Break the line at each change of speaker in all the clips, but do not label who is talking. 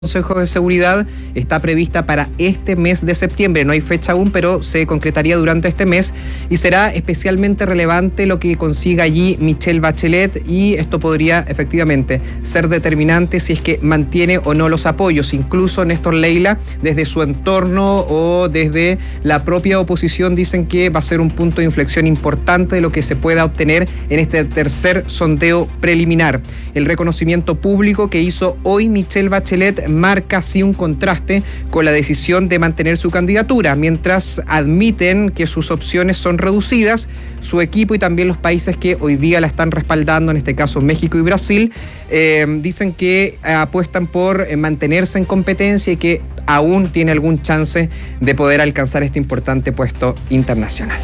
Consejo de Seguridad está prevista para este mes de septiembre. No hay fecha aún, pero se concretaría durante este mes y será especialmente relevante lo que consiga allí Michelle Bachelet, y esto podría efectivamente ser determinante si es que mantiene o no los apoyos. Incluso Néstor Leila, desde su entorno o desde la propia oposición, dicen que va a ser un punto de inflexión importante de lo que se pueda obtener en este tercer sondeo preliminar. El reconocimiento público que hizo hoy Michelle Bachelet marca así un contraste con la decisión de mantener su candidatura. Mientras admiten que sus opciones son reducidas, su equipo y también los países que hoy día la están respaldando, en este caso México y Brasil, dicen que apuestan por mantenerse en competencia y que aún tiene algún chance de poder alcanzar este importante puesto internacional.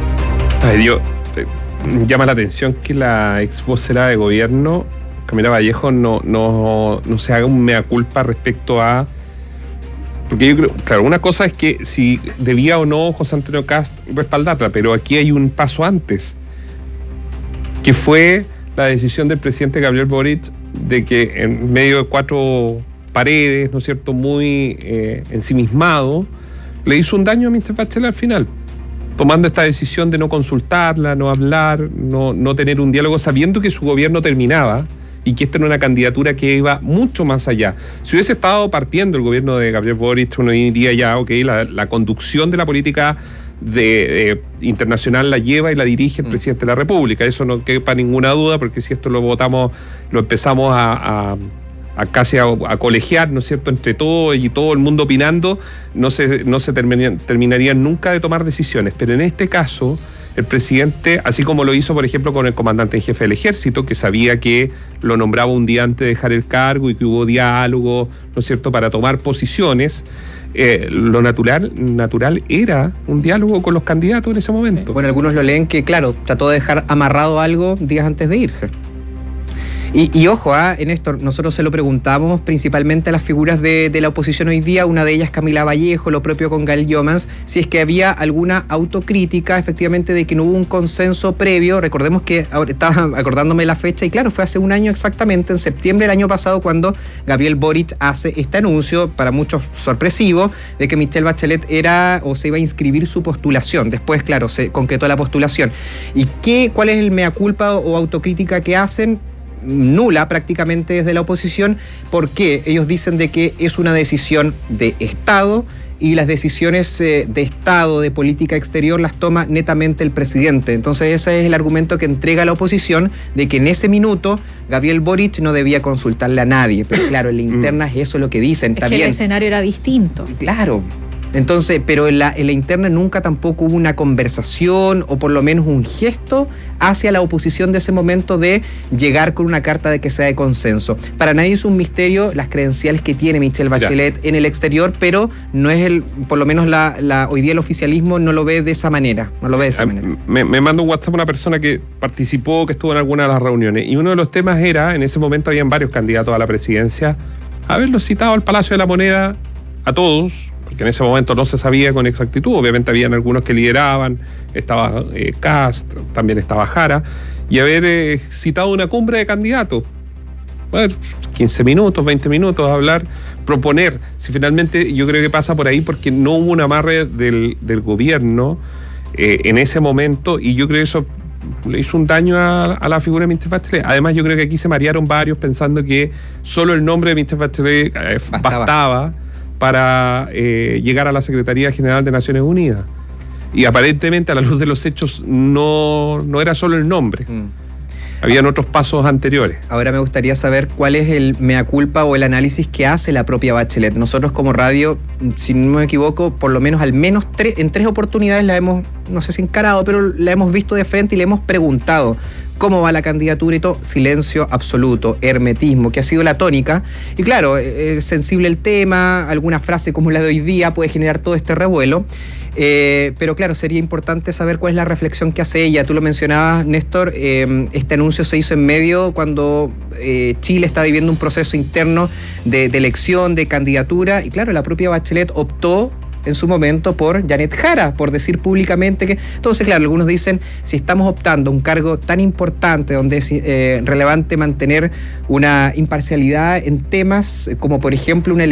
Llama la atención que la ex vocera de gobierno, Camila Vallejo, no se haga un mea culpa respecto a... Porque yo creo, claro, una cosa es que si debía o no José Antonio Kast respaldarla, pero aquí hay un paso antes, que fue la decisión del presidente Gabriel Boric de que en medio de cuatro paredes, ¿no es cierto?, muy ensimismado, le hizo un daño a Michelle Bachelet al final, tomando esta decisión de no consultarla, no hablar, no tener un diálogo, sabiendo que su gobierno terminaba y que esta era una candidatura que iba mucho más allá. Si hubiese estado partiendo el gobierno de Gabriel Boric, uno diría ya, ok, la conducción de la política internacional la lleva y la dirige el presidente de la República. Eso no quepa ninguna duda, porque si esto lo votamos, lo empezamos a casi a colegiar, ¿no es cierto?, entre todos y todo el mundo opinando, no se terminarían nunca de tomar decisiones. Pero en este caso, el presidente, así como lo hizo, por ejemplo, con el comandante en jefe del ejército, que sabía que lo nombraba un día antes de dejar el cargo y que hubo diálogo, ¿no es cierto?, para tomar posiciones, lo natural era un diálogo con los candidatos en ese momento.
Bueno, algunos lo leen que, claro, trató de dejar amarrado algo días antes de irse. Y ojo, en esto nosotros se lo preguntamos principalmente a las figuras de la oposición hoy día, una de ellas Camila Vallejo, lo propio con Gael Youmans, si es que había alguna autocrítica efectivamente de que no hubo un consenso previo. Recordemos que ahora estaba acordándome la fecha y claro, fue hace un año exactamente, en septiembre del año pasado, cuando Gabriel Boric hace este anuncio, para muchos sorpresivo, de que Michelle Bachelet era o se iba a inscribir su postulación. Después, claro, se concretó la postulación. ¿Y cuál es el mea culpa o autocrítica que hacen? Nula prácticamente desde la oposición, porque ellos dicen de que es una decisión de Estado y las decisiones de Estado, de política exterior, las toma netamente el presidente. Entonces ese es el argumento que entrega la oposición, de que en ese minuto Gabriel Boric no debía consultarle a nadie. Pero claro, en la interna es eso lo que dicen.
Es
también
que el escenario era distinto.
Claro. Entonces, pero en la interna nunca tampoco hubo una conversación o por lo menos un gesto hacia la oposición de ese momento de llegar con una carta de que sea de consenso. Para nadie es un misterio las credenciales que tiene Michelle Bachelet en el exterior, pero no es por lo menos hoy día el oficialismo no lo ve de esa manera. No lo ve de esa manera.
Me mandó un WhatsApp una persona que participó, que estuvo en alguna de las reuniones, y uno de los temas era, en ese momento habían varios candidatos a la presidencia, haberlos citado al Palacio de la Moneda a todos, porque en ese momento no se sabía con exactitud. Obviamente habían algunos que lideraban, estaba Kast, también estaba Jara, y haber citado una cumbre de candidatos. Bueno, 15 minutos, 20 minutos, hablar, proponer. Si finalmente yo creo que pasa por ahí porque no hubo un amarre del gobierno en ese momento, y yo creo que eso le hizo un daño a la figura de Michelle Bachelet. Además, yo creo que aquí se marearon varios pensando que solo el nombre de Michelle Bachelet bastaba para llegar a la Secretaría General de Naciones Unidas. Y aparentemente, a la luz de los hechos, no era solo el nombre. Habían otros pasos anteriores.
Ahora me gustaría saber cuál es el mea culpa o el análisis que hace la propia Bachelet. Nosotros como radio, si no me equivoco, por lo menos en tres oportunidades la hemos, no sé si encarado, pero la hemos visto de frente y le hemos preguntado cómo va la candidatura y todo. Silencio absoluto, hermetismo, que ha sido la tónica. Y claro, es sensible el tema, alguna frase como la de hoy día puede generar todo este revuelo. Pero claro, sería importante saber cuál es la reflexión que hace ella. Tú lo mencionabas, Néstor, este anuncio se hizo en medio cuando Chile está viviendo un proceso interno de elección, de candidatura, y claro, la propia Bachelet optó en su momento por Janet Jara, por decir públicamente que... Entonces, claro, algunos dicen, si estamos optando a un cargo tan importante donde es relevante mantener una imparcialidad en temas como, por ejemplo, una